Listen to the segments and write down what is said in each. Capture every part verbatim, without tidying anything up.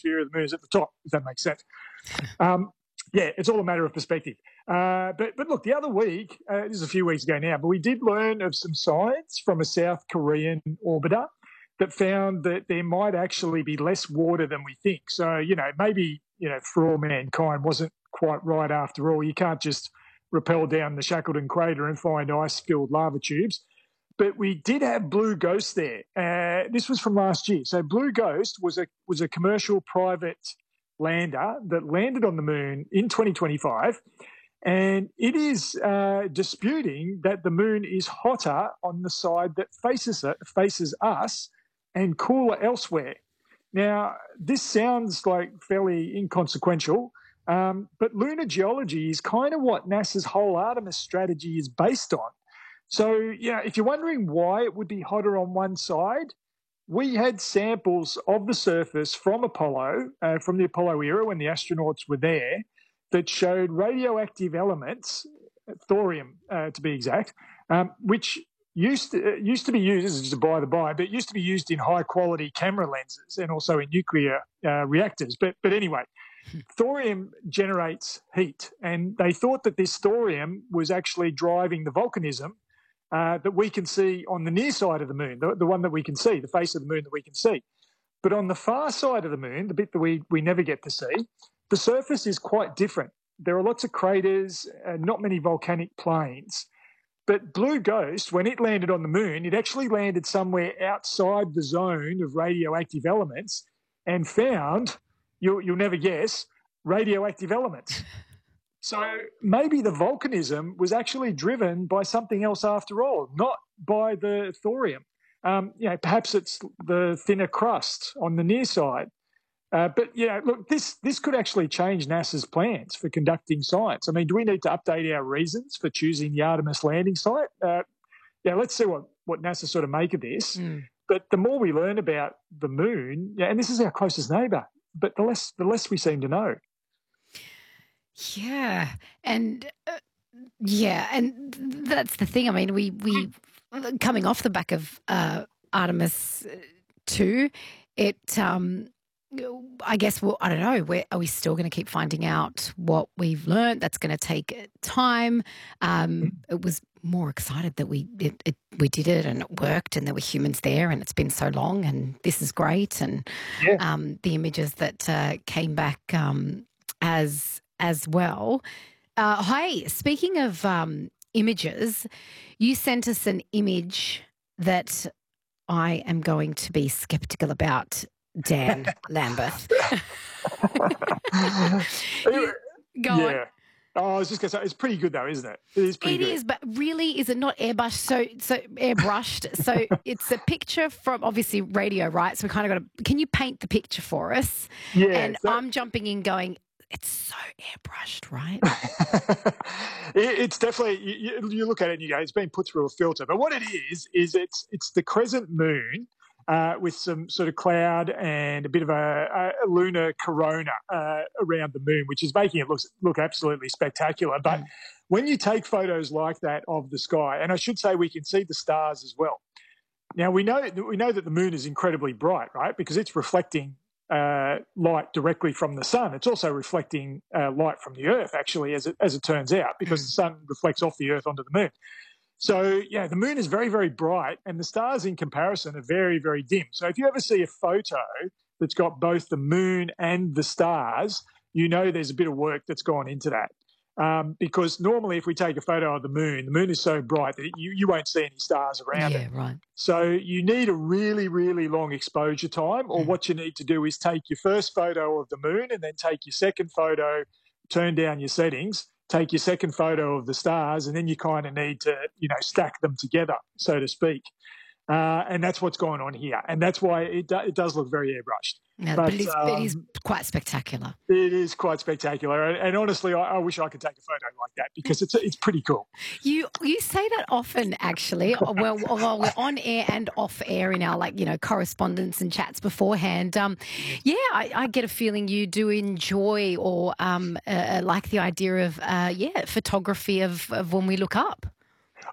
atmosphere of the moon is at the top, if that makes sense. Um, yeah, it's all a matter of perspective. Uh, but but look, the other week, uh, this is a few weeks ago now, but we did learn of some science from a South Korean orbiter that found that there might actually be less water than we think. So, you know, maybe, you know, for all mankind wasn't quite right after all. You can't just rappel down the Shackleton crater and find ice-filled lava tubes. But we did have Blue Ghost there. Uh, this was from last year. So Blue Ghost was a was a commercial private lander that landed on the moon in twenty twenty-five, and it is uh, disputing that the moon is hotter on the side that faces it, faces us, and cooler elsewhere. Now, this sounds like fairly inconsequential, um, but lunar geology is kind of what NASA's whole Artemis strategy is based on. So, yeah, if you're wondering why it would be hotter on one side, we had samples of the surface from Apollo, uh, from the Apollo era when the astronauts were there, that showed radioactive elements, thorium uh, to be exact, um, which used to, uh, used to be used, this is just a by the by, but it used to be used in high-quality camera lenses and also in nuclear uh, reactors. But, but anyway, thorium generates heat, and they thought that this thorium was actually driving the volcanism Uh, that we can see on the near side of the moon, the, the one that we can see, the face of the moon that we can see. But on the far side of the moon, the bit that we, we never get to see, the surface is quite different. There are lots of craters, uh, not many volcanic plains. But Blue Ghost, when it landed on the moon, it actually landed somewhere outside the zone of radioactive elements and found, you'll, you'll never guess, radioactive elements. So maybe the volcanism was actually driven by something else after all, not by the thorium. Um, you know, perhaps it's the thinner crust on the near side. Uh, but, you know, look, this this could actually change NASA's plans for conducting science. I mean, do we need to update our reasons for choosing the Artemis landing site? Uh, yeah, let's see what, what NASA sort of make of this. Mm. But the more we learn about the moon, yeah, and this is our closest neighbour, but the less the less we seem to know. Yeah, and uh, yeah, and that's the thing. I mean, we we coming off the back of uh, Artemis two, it. Um, I guess we'll, I don't know. We're, are we still going to keep finding out what we've learned? That's going to take time. Um, it was more excited that we it, it, we did it and it worked and there were humans there and it's been so long and this is great and yeah. um, the images that uh, came back um, as. as well. Uh, hi, speaking of um, images, you sent us an image that I am going to be sceptical about, Dan Lambeth. you, go yeah. on. Oh, I was just going to say, it's pretty good though, isn't it? It is pretty It good. is, but really, is it not airbrushed? So, so airbrushed. So it's a picture from obviously radio, right? So we kind of got to, can you paint the picture for us? Yeah. And so- I'm jumping in going, it's so airbrushed, right? It's definitely, you, you look at it and you go, it's been put through a filter. But what it is, is it's it's the crescent moon uh, with some sort of cloud and a bit of a, a lunar corona uh, around the moon, which is making it look, look absolutely spectacular. But mm. when you take photos like that of the sky, and I should say we can see the stars as well. Now, we know, we know that the moon is incredibly bright, right, because it's reflecting Uh, light directly from the sun. It's also reflecting uh, light from the earth, actually, as it as it turns out, because the sun reflects off the earth onto the moon. So, yeah, the moon is very, very bright, and the stars in comparison are very, very dim. So if you ever see a photo that's got both the moon and the stars, you know there's a bit of work that's gone into that. Um, because normally if we take a photo of the moon, the moon is so bright that you, you won't see any stars around yeah, it. Yeah, right. So you need a really, really long exposure time, or mm. what you need to do is take your first photo of the moon and then take your second photo, turn down your settings, take your second photo of the stars, and then you kind of need to, you know, stack them together, so to speak. Uh, and that's what's going on here. And that's why it, do, it does look very airbrushed. No, but but, it's, um, but it is quite spectacular. It is quite spectacular. And, and honestly, I, I wish I could take a photo like that because it's it's pretty cool. You you say that often, actually, well, while we're on air and off air in our, like, you know, correspondence and chats beforehand. Um, yeah, I, I get a feeling you do enjoy or um, uh, like the idea of, uh, yeah, photography of, of when we look up.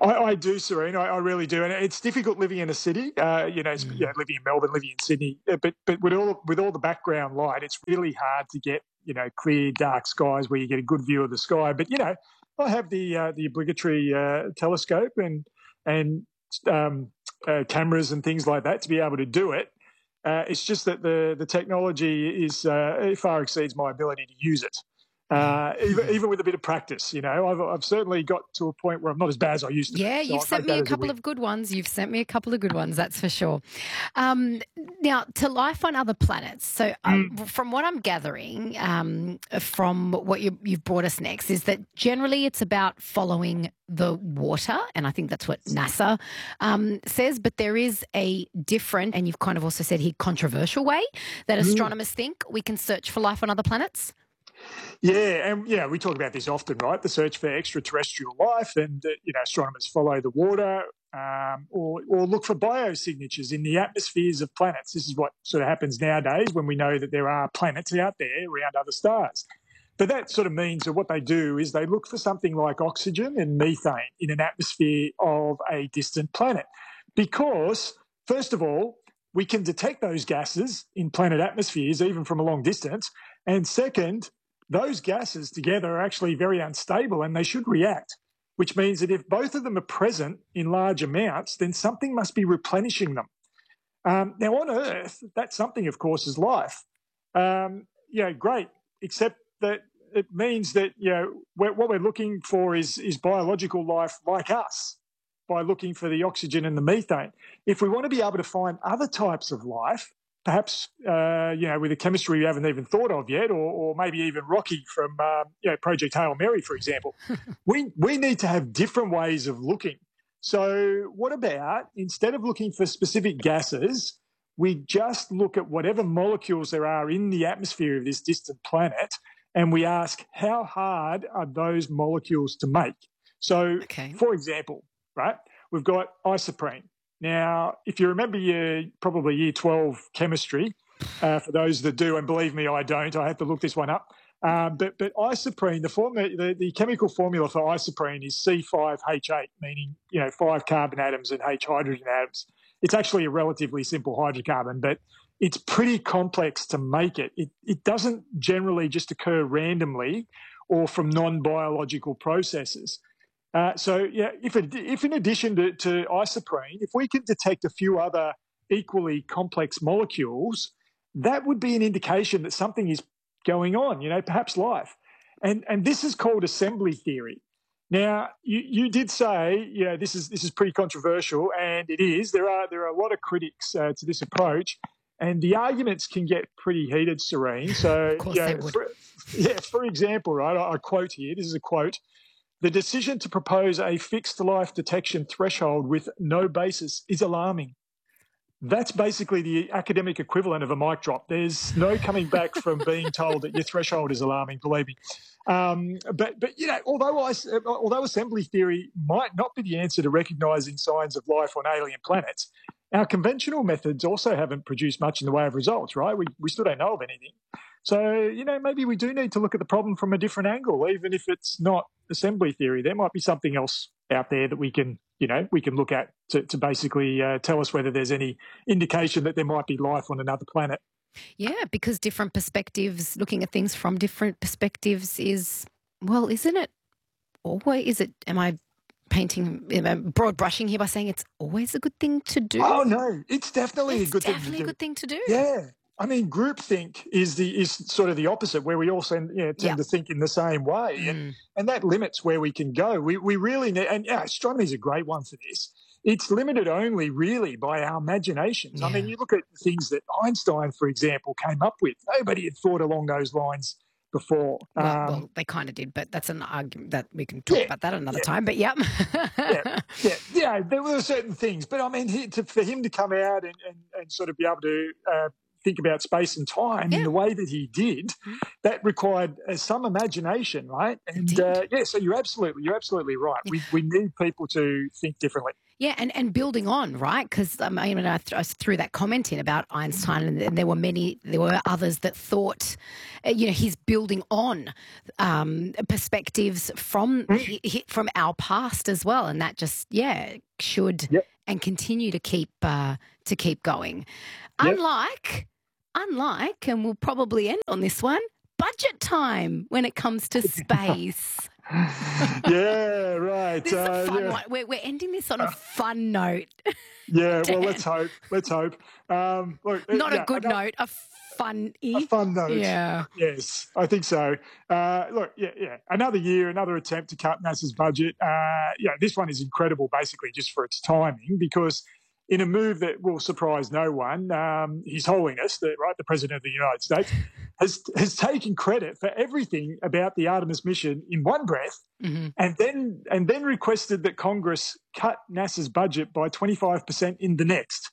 I, I do, Serene. I, I really do, and it's difficult living in a city. Uh, you know, it's, Mm. you know, living in Melbourne, living in Sydney, uh, but but with all with all the background light, it's really hard to get you know clear, dark skies where you get a good view of the sky. But you know, I have the uh, the obligatory uh, telescope and and um, uh, cameras and things like that to be able to do it. Uh, it's just that the the technology is uh, it far exceeds my ability to use it. Uh, even, even with a bit of practice, you know, I've, I've certainly got to a point where I'm not as bad as I used to Yeah, be. So you've I'll sent take me that a as a couple win. of good ones. You've sent me a couple of good ones, that's for sure. Um, now, to life on other planets. So, uh, Mm. from what I'm gathering um, from what you, you've brought us next, is that generally it's about following the water, and I think that's what NASA um, says. But there is a different, and you've kind of also said here, controversial way that Mm. astronomers think we can search for life on other planets. Yeah, and yeah, we talk about this often, right? The search for extraterrestrial life, and uh, you know, astronomers follow the water, um, or or look for biosignatures in the atmospheres of planets. This is what sort of happens nowadays when we know that there are planets out there around other stars. But that sort of means that what they do is they look for something like oxygen and methane in an atmosphere of a distant planet, because first of all, we can detect those gases in planet atmospheres even from a long distance, and second, those gases together are actually very unstable and they should react, which means that if both of them are present in large amounts, then something must be replenishing them. Um, now, on Earth, that something, of course, is life. Um, you know, great, except that it means that, you know, we're, what we're looking for is, is biological life like us by looking for the oxygen and the methane. If we want to be able to find other types of life, perhaps, uh, you know, with a chemistry we haven't even thought of yet, or, or maybe even Rocky from, um, you know, Project Hail Mary, for example, we, we need to have different ways of looking. So what about, instead of looking for specific gases, we just look at whatever molecules there are in the atmosphere of this distant planet, and we ask, how hard are those molecules to make? So, Okay. for example, right, we've got isoprene. Now, if you remember your probably year twelve chemistry, uh, for those that do, and believe me, I don't, I had to look this one up. Um, but but isoprene, the, formula, the the chemical formula for isoprene is C five H eight, meaning you know five carbon atoms and H hydrogen atoms. It's actually a relatively simple hydrocarbon, but it's pretty complex to make it. It it doesn't generally just occur randomly or from non-biological processes. Uh, so, yeah, if, it, if in addition to, to isoprene, if we can detect a few other equally complex molecules, that would be an indication that something is going on, you know, perhaps life. And, and this is called assembly theory. Now, you, you did say, you know, this is, this is pretty controversial, and it is. There are, there are a lot of critics uh, to this approach, and the arguments can get pretty heated, Serene. So, Of course you know, they would. for, yeah, for example, right, I, I quote here, this is a quote, "The decision to propose a fixed life detection threshold with no basis is alarming." That's basically the academic equivalent of a mic drop. There's no coming back from being told that your threshold is alarming, believe me. Um, but, but you know, although, I, although assembly theory might not be the answer to recognising signs of life on alien planets, our conventional methods also haven't produced much in the way of results, right? We, we still don't know of anything. So, you know, maybe we do need to look at the problem from a different angle, even if it's not assembly theory. There might be something else out there that we can, you know, we can look at to, to basically uh, tell us whether there's any indication that there might be life on another planet. Yeah, because different perspectives, looking at things from different perspectives is, well, isn't it always, is it, am I painting, am I broad brushing here by saying it's always a good thing to do? Oh, no, it's definitely it's a good thing to do. definitely a good thing to do. Yeah. I mean, groupthink is the is sort of the opposite, where we all tend, you know, tend Yeah. to think in the same way, Mm. and and that limits where we can go. We we really need, and yeah, astronomy is a great one for this. It's limited only really by our imaginations. Yeah. I mean, you look at things that Einstein, for example, came up with. Nobody had thought along those lines before. Well, Um, well, they kind of did, but that's an argument that we can talk yeah, about that another yeah. time. But yeah, yeah, yeah, yeah. There were certain things, but I mean, he, to, for him to come out and, and, and sort of be able to uh, think about space and time Yeah. in the way that he did, Mhm. that required uh, some imagination, right? And Indeed. uh, yeah, so you're absolutely, you're absolutely right. We we need people to think differently. Yeah, and, and building on, right? Because um, I mean, I, th- I threw that comment in about Einstein, and, and there were many, there were others that thought, uh, you know, he's building on um, perspectives from he, he, from our past as well, and that just yeah should Yep. and continue to keep uh, to keep going. Yep. Unlike, unlike, and we'll probably end on this one. Budget time when it comes to space. Yeah, right. This is a uh, fun yeah. one. We're, we're ending this on a fun note. Yeah, Dan. well, let's hope. Let's hope. Um, look, Not yeah, a good another- note, a fun A fun note. Yeah. Yes, I think so. Uh, look, yeah, yeah. Another year, another attempt to cut NASA's budget. Uh, yeah, this one is incredible, basically, just for its timing, because in a move that will surprise no one, um, His Holiness, the, right, the President of the United States, has has taken credit for everything about the Artemis mission in one breath, Mm-hmm. and then and then requested that Congress cut NASA's budget by twenty-five percent in the next.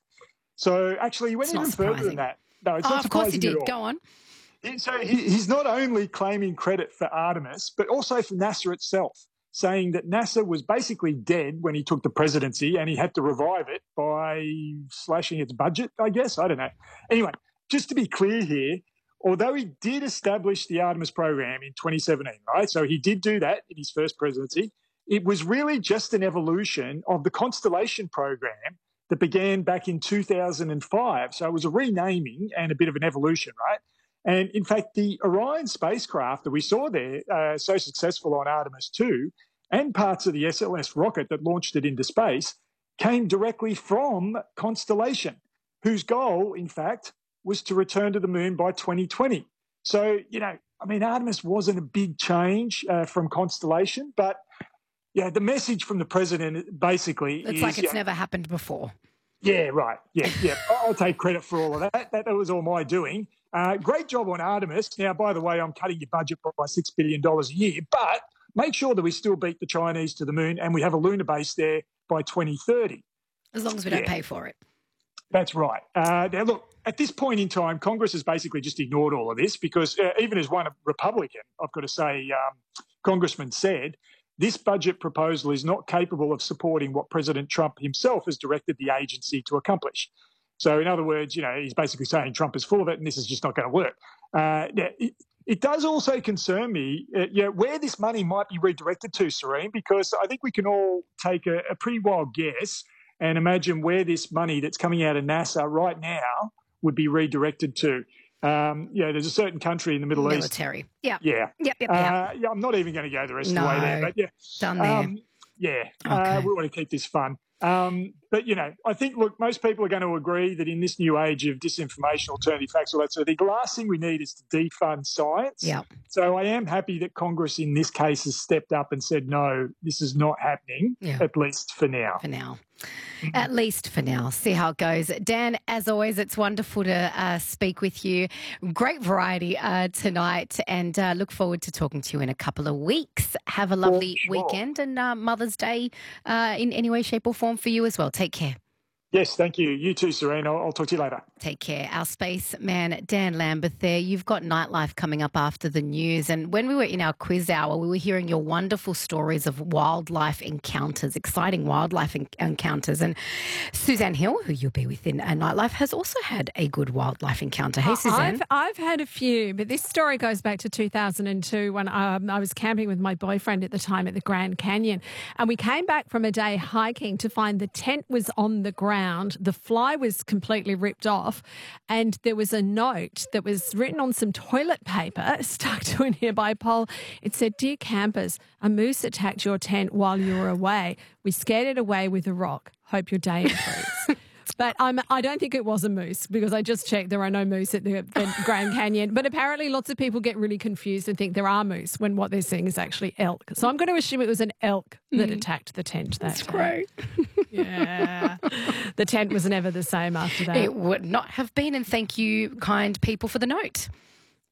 So actually, he went It's not even further surprising. than that. No, it's Oh, not of course he surprising at did. all. Go on. He- So he, he's not only claiming credit for Artemis, but also for NASA itself, saying that NASA was basically dead when he took the presidency and he had to revive it by slashing its budget, I guess. I don't know. Anyway, just to be clear here, although he did establish the Artemis program in twenty seventeen, right? So he did do that in his first presidency. It was really just an evolution of the Constellation program that began back in two thousand five. So it was a renaming and a bit of an evolution, right? And in fact, the Orion spacecraft that we saw there, uh, so successful on Artemis two, and parts of the S L S rocket that launched it into space, came directly from Constellation, whose goal, in fact, was to return to the moon by twenty twenty. So, you know, I mean, Artemis wasn't a big change uh, from Constellation, but yeah, the message from the president basically It's is, like it's yeah, never happened before. yeah, right. Yeah, yeah. I'll take credit for all of that. That, that was all my doing. Uh, great job on Artemis. Now, by the way, I'm cutting your budget by six billion dollars a year, but make sure that we still beat the Chinese to the moon and we have a lunar base there by twenty thirty. As long as we don't Yeah. pay for it. That's right. Uh, now, look, at this point in time, Congress has basically just ignored all of this because uh, even as one Republican, I've got to say, um, Congressman said, this budget proposal is not capable of supporting what President Trump himself has directed the agency to accomplish. So, in other words, you know, he's basically saying Trump is full of it and this is just not going to work. Uh, now, it, it does also concern me, uh, you know, where this money might be redirected to, Serene, because I think we can all take a, a pretty wild guess and imagine where this money that's coming out of NASA right now would be redirected to. Um, yeah, there's a certain country in the Middle East. Military. Yeah. Yeah. Yep, yep, yep. Uh, yeah, I'm not even going to go the rest of the way No. there, but yeah. Done there. Um, yeah, uh, Okay. we want to keep this fun. Um, but, you know, I think, look, most people are going to agree that in this new age of disinformation, alternative facts, all that sort of thing, the last thing we need is to defund science. Yeah. So I am happy that Congress in this case has stepped up and said, no, this is not happening, Yeah. at least for now. For now. At least for now. See how it goes. Dan, as always, it's wonderful to uh, speak with you. Great variety uh, tonight, and uh, look forward to talking to you in a couple of weeks. Have a lovely sure. weekend and uh, Mother's Day uh, in any way, shape or form for you as well. Take care. Yes, thank you. You too, Serene. I'll, I'll talk to you later. Take care. Our spaceman, Dan Lambert there. You've got Nightlife coming up after the news. And when we were in our quiz hour, we were hearing your wonderful stories of wildlife encounters, exciting wildlife en- encounters. And Suzanne Hill, who you'll be with in uh, Nightlife, has also had a good wildlife encounter. Hey, Suzanne. I've, I've had a few, but this story goes back to two thousand two when um, I was camping with my boyfriend at the time at the Grand Canyon. And we came back from a day hiking to find the tent was on the ground. The fly was completely ripped off. And there was a note that was written on some toilet paper stuck to a nearby pole. It said, "Dear campers, a moose attacked your tent while you were away. We scared it away with a rock. Hope your day improves." But um, I don't think it was a moose because I just checked. There are no moose at the, the Grand Canyon. But apparently lots of people get really confused and think there are moose when what they're seeing is actually elk. So I'm going to assume it was an elk that attacked the tent that That's day. great. Yeah. The tent was never the same after that. It would not have been. And thank you, kind people, for the note.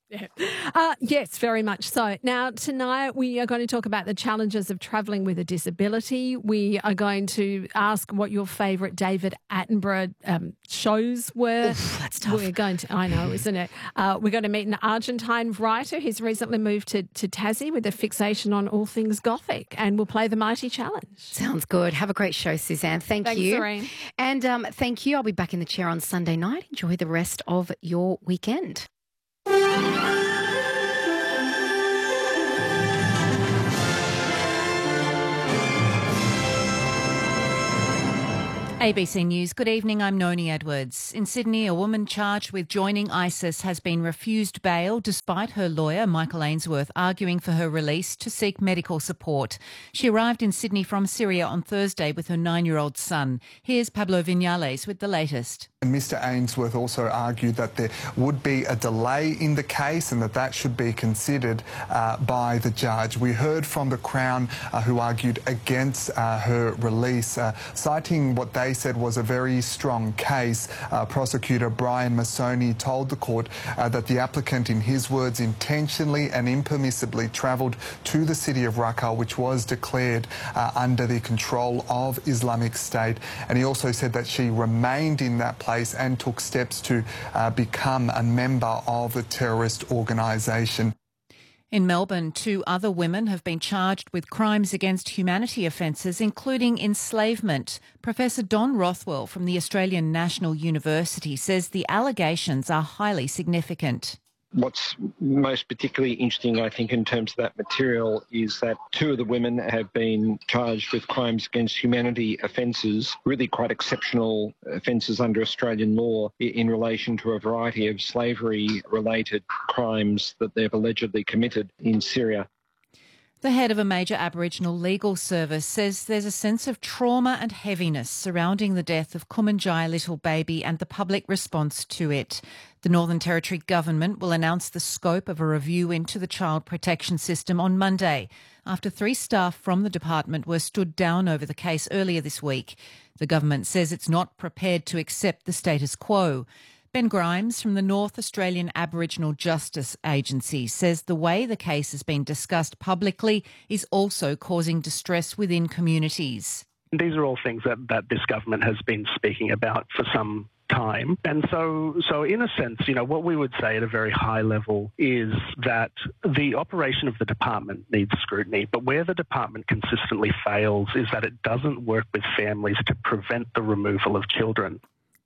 Yeah. Uh, yes, very much so. Now, tonight we are going to talk about the challenges of travelling with a disability. We are going to ask what your favourite David Attenborough um, shows were. Oof, that's tough. We're going to, I know, isn't it? Uh, we're going to meet an Argentine writer who's recently moved to, to Tassie with a fixation on all things Gothic, and we'll play the Mighty Challenge. Sounds good. Have a great show, Suzanne. Thank Thanks, you. Serene. And um, thank you. I'll be back in the chair on Sunday night. Enjoy the rest of your weekend. A B C News. Good evening, I'm Noni Edwards. In Sydney, a woman charged with joining ISIS has been refused bail despite her lawyer, Michael Ainsworth, arguing for her release to seek medical support. She arrived in Sydney from Syria on Thursday with her nine-year-old son. Here's Pablo Vinales with the latest. And Mister Ainsworth also argued that there would be a delay in the case and that that should be considered uh, by the judge. We heard from the Crown, uh, who argued against uh, her release, uh, citing what they said was a very strong case. Uh, prosecutor Brian Massoni told the court uh, that the applicant, in his words, intentionally and impermissibly travelled to the city of Raqqa, which was declared uh, under the control of Islamic State. And he also said that she remained in that place and took steps to uh, become a member of the terrorist organisation. In Melbourne, two other women have been charged with crimes against humanity offences, including enslavement. Professor Don Rothwell from the Australian National University says the allegations are highly significant. What's most particularly interesting, I think, in terms of that material is that two of the women have been charged with crimes against humanity offences, really quite exceptional offences under Australian law in relation to a variety of slavery-related crimes that they've allegedly committed in Syria. The head of a major Aboriginal legal service says there's a sense of trauma and heaviness surrounding the death of Kumanjai little baby and the public response to it. The Northern Territory government will announce the scope of a review into the child protection system on Monday, after three staff from the department were stood down over the case earlier this week. The government says it's not prepared to accept the status quo. Ben Grimes from the North Australian Aboriginal Justice Agency says the way the case has been discussed publicly is also causing distress within communities. These are all things that, that this government has been speaking about for some time. And so, so in a sense, you know, what we would say at a very high level is that the operation of the department needs scrutiny, but where the department consistently fails is that it doesn't work with families to prevent the removal of children.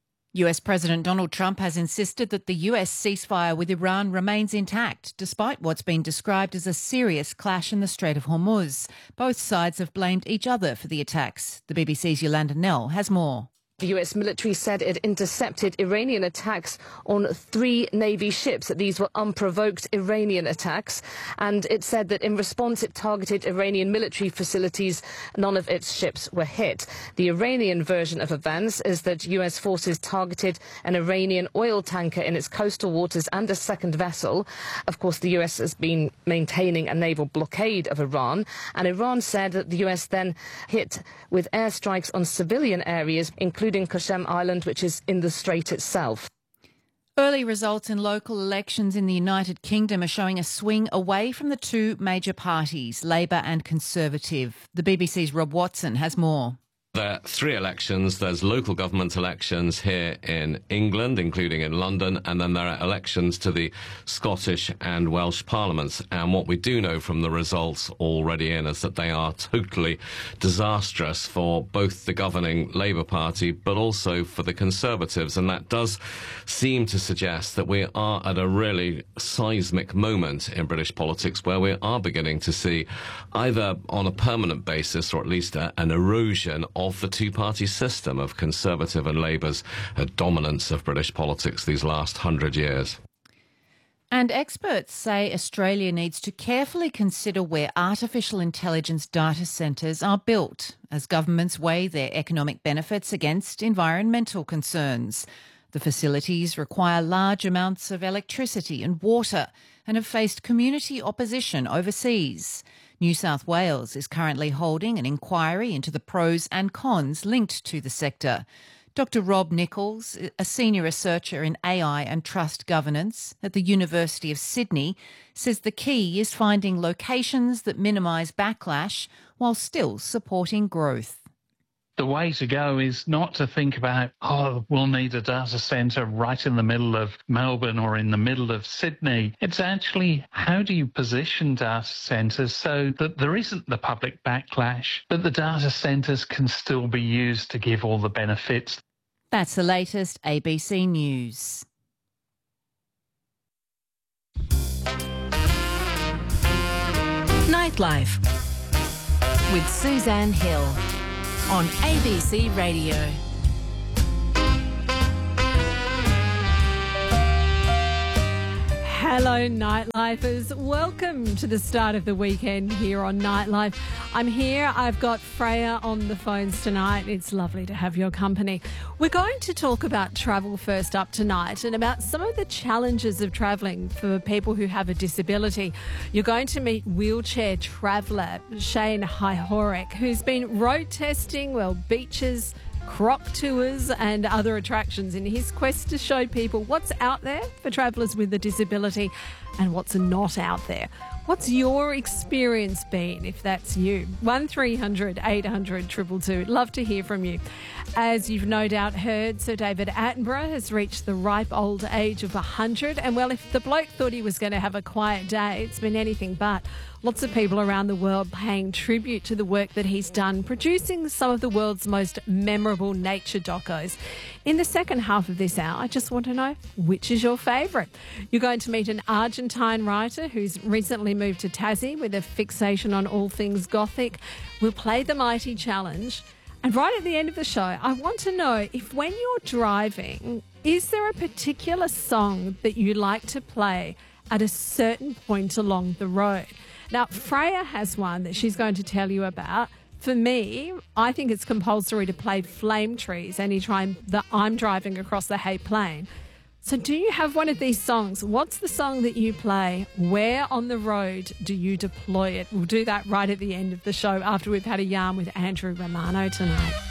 U S President Donald Trump has insisted that the U S ceasefire with Iran remains intact, despite what's been described as a serious clash in the Strait of Hormuz. Both sides have blamed each other for the attacks. The B B C's Yolanda Nell has more. The U S military said it intercepted Iranian attacks on three Navy ships. These were unprovoked Iranian attacks. And it said that in response, it targeted Iranian military facilities. None of its ships were hit. The Iranian version of events is that U S forces targeted an Iranian oil tanker in its coastal waters and a second vessel. Of course, the U S has been maintaining a naval blockade of Iran. And Iran said that the U S then hit with airstrikes on civilian areas, including Qasem Island, which is in the strait itself. Early results in local elections in the United Kingdom are showing a swing away from the two major parties, Labour and Conservative. The B B C's Rob Watson has more. There are three elections. There's local government elections here in England, including in London, and then there are elections to the Scottish and Welsh parliaments. And what we do know from the results already in is that they are totally disastrous for both the governing Labour Party, but also for the Conservatives. And that does seem to suggest that we are at a really seismic moment in British politics where we are beginning to see, either on a permanent basis or at least a, an erosion of of the two-party system of Conservative and Labour's uh, dominance of British politics these last hundred years. And experts say Australia needs to carefully consider where artificial intelligence data centres are built as governments weigh their economic benefits against environmental concerns. The facilities require large amounts of electricity and water and have faced community opposition overseas. New South Wales is currently holding an inquiry into the pros and cons linked to the sector. Doctor Rob Nichols, a senior researcher in A I and trust governance at the University of Sydney, says the key is finding locations that minimise backlash while still supporting growth. The way to go is not to think about, oh, we'll need a data centre right in the middle of Melbourne or in the middle of Sydney. It's actually, how do you position data centres so that there isn't the public backlash, but the data centres can still be used to give all the benefits? That's the latest A B C News. Nightlife with Suzanne Hill on A B C Radio. Hello, Nightlifers. Welcome to the start of the weekend here on Nightlife. I'm here. I've got Freya on the phones tonight. It's lovely to have your company. We're going to talk about travel first up tonight and about some of the challenges of travelling for people who have a disability. You're going to meet wheelchair traveller Shane Hyhorek, who's been road testing, well, beaches, croc tours and other attractions in his quest to show people what's out there for travellers with a disability and what's not out there. What's your experience been, if that's you? one three hundred eight hundred two two two. Love to hear from you. As you've no doubt heard, Sir David Attenborough has reached the ripe old age of one hundred. And, well, if the bloke thought he was going to have a quiet day, it's been anything but. Lots of people around the world paying tribute to the work that he's done, producing some of the world's most memorable nature docos. In the second half of this hour, I just want to know, which is your favourite? You're going to meet an Argentine writer who's recently moved to Tassie with a fixation on all things Gothic. We'll play the Mighty Challenge. And right at the end of the show, I want to know if when you're driving, is there a particular song that you like to play at a certain point along the road? Now, Freya has one that she's going to tell you about. For me, I think it's compulsory to play Flame Trees anytime that I'm driving across the Hay Plain. So do you have one of these songs? What's the song that you play? Where on the road do you deploy it? We'll do that right at the end of the show after we've had a yarn with Andrew Romano tonight.